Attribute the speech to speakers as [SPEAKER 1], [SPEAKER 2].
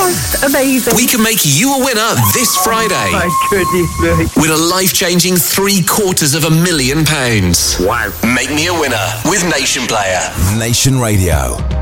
[SPEAKER 1] Oh, amazing.
[SPEAKER 2] We can make you a winner this Friday.
[SPEAKER 1] My goodness me.
[SPEAKER 2] With a life-changing £750,000.
[SPEAKER 3] Wow.
[SPEAKER 2] Make me a winner with Nation Player.
[SPEAKER 4] Nation Radio.